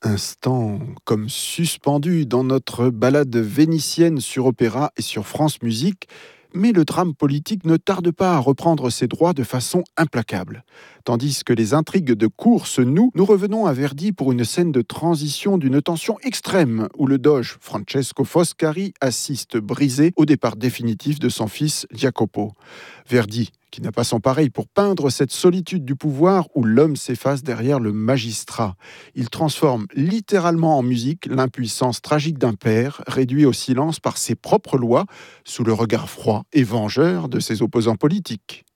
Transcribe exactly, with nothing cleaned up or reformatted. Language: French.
Instant comme suspendu dans notre balade vénitienne sur Opéra et sur France Musique, mais le drame politique ne tarde pas à reprendre ses droits de façon implacable. Tandis que les intrigues de cour se nouent, nous revenons à Verdi pour une scène de transition d'une tension extrême où le doge Francesco Foscari assiste brisé au départ définitif de son fils Jacopo. Verdi, qui n'a pas son pareil pour peindre cette solitude du pouvoir où l'homme s'efface derrière le magistrat. Il transforme littéralement en musique l'impuissance tragique d'un père, réduit au silence par ses propres lois, sous le regard froid et vengeur de ses opposants politiques.